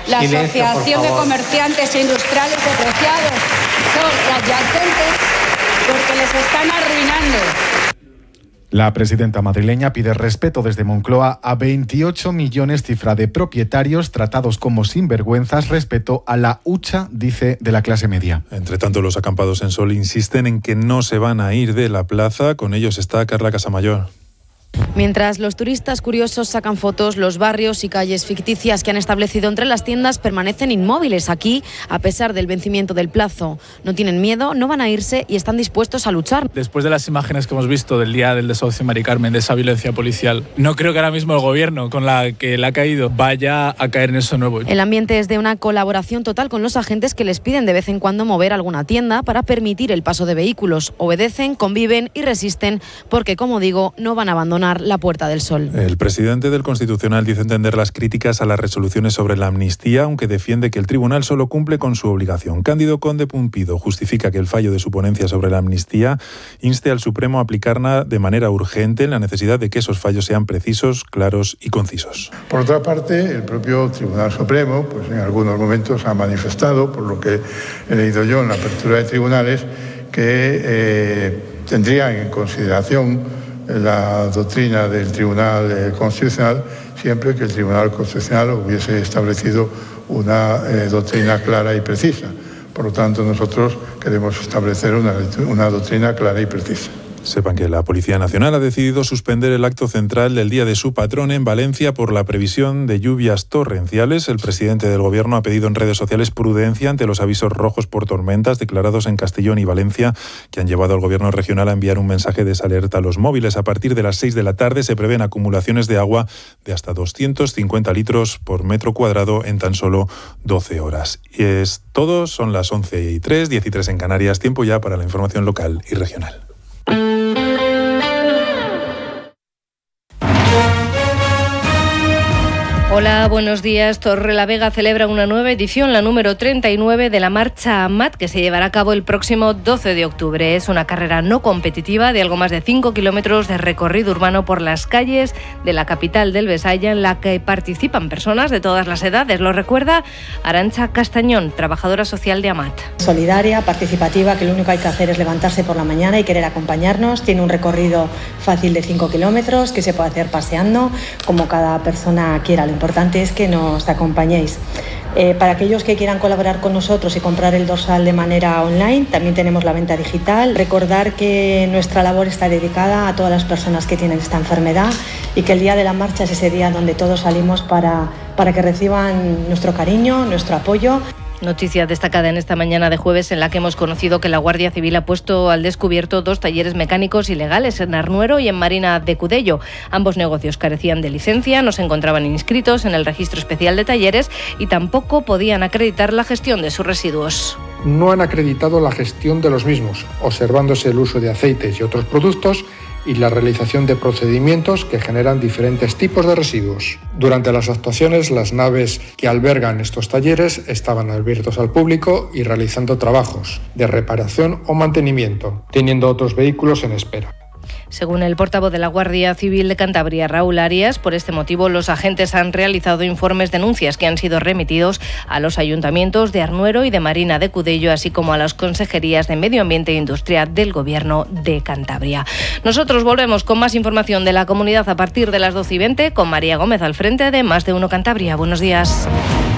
la Silencio, Asociación de Comerciantes e Industriales de Preciados Sol y adyacentes, porque les están arruinando. La presidenta madrileña pide respeto desde Moncloa a 28 millones cifra de propietarios tratados como sinvergüenzas, respeto a la hucha, dice, de la clase media. Entre tanto, los acampados en Sol insisten en que no se van a ir de la plaza. Con ellos está Carla Casamayor. Mientras los turistas curiosos sacan fotos, los barrios y calles ficticias que han establecido entre las tiendas permanecen inmóviles aquí, a pesar del vencimiento del plazo. No tienen miedo, no van a irse y están dispuestos a luchar. Después de las imágenes que hemos visto del día del desahucio en Mari Carmen, de esa violencia policial, no creo que ahora mismo el gobierno, con la que le ha caído, vaya a caer en eso nuevo. El ambiente es de una colaboración total con los agentes que les piden de vez en cuando mover alguna tienda para permitir el paso de vehículos. Obedecen, conviven y resisten porque, como digo, no van a abandonar la Puerta del Sol. El presidente del Constitucional dice entender las críticas a las resoluciones sobre la amnistía, aunque defiende que el tribunal solo cumple con su obligación. Cándido Conde Pumpido justifica que el fallo de su ponencia sobre la amnistía inste al Supremo a aplicarla de manera urgente, en la necesidad de que esos fallos sean precisos, claros y concisos. Por otra parte, el propio Tribunal Supremo, pues en algunos momentos ha manifestado, por lo que he leído yo en la apertura de tribunales, que tendrían en consideración la doctrina del Tribunal Constitucional siempre que el Tribunal Constitucional hubiese establecido una doctrina clara y precisa. Por lo tanto, nosotros queremos establecer una doctrina clara y precisa. Sepan que la Policía Nacional ha decidido suspender el acto central del Día de su Patrón en Valencia por la previsión de lluvias torrenciales. El presidente del Gobierno ha pedido en redes sociales prudencia ante los avisos rojos por tormentas declarados en Castellón y Valencia, que han llevado al Gobierno regional a enviar un mensaje de alerta a los móviles. A partir de las 6 de la tarde se prevén acumulaciones de agua de hasta 250 litros por metro cuadrado en tan solo 12 horas. Y es todo, son las 11:03, 13 en Canarias. Tiempo ya para la información local y regional. Hola, buenos días. Torrelavega celebra una nueva edición, la número 39 de la Marcha AMAT, que se llevará a cabo el próximo 12 de octubre. Es una carrera no competitiva de algo más de 5 kilómetros de recorrido urbano por las calles de la capital del Besaya, en la que participan personas de todas las edades. Lo recuerda Arantxa Castañón, trabajadora social de AMAT. Solidaria, participativa, que lo único que hay que hacer es levantarse por la mañana y querer acompañarnos. Tiene un recorrido fácil de 5 kilómetros que se puede hacer paseando, como cada persona quiera. Lo importante es que nos acompañéis. Para aquellos que quieran colaborar con nosotros y comprar el dorsal de manera online, también tenemos la venta digital. Recordar que nuestra labor está dedicada a todas las personas que tienen esta enfermedad y que el día de la marcha es ese día donde todos salimos para que reciban nuestro cariño, nuestro apoyo. Noticia destacada en esta mañana de jueves, en la que hemos conocido que la Guardia Civil ha puesto al descubierto 2 talleres mecánicos ilegales en Arnuero y en Marina de Cudello. Ambos negocios carecían de licencia, no se encontraban inscritos en el registro especial de talleres y tampoco podían acreditar la gestión de sus residuos. No han acreditado la gestión de los mismos, observándose el uso de aceites y otros productos y la realización de procedimientos que generan diferentes tipos de residuos. Durante las actuaciones, las naves que albergan estos talleres estaban abiertos al público y realizando trabajos de reparación o mantenimiento, teniendo otros vehículos en espera. Según el portavoz de la Guardia Civil de Cantabria, Raúl Arias, por este motivo los agentes han realizado informes denuncias que han sido remitidos a los ayuntamientos de Arnuero y de Marina de Cudello, así como a las consejerías de Medio Ambiente e Industria del Gobierno de Cantabria. Nosotros volvemos con más información de la comunidad a partir de las 12:20 con María Gómez al frente de Más de Uno Cantabria. Buenos días.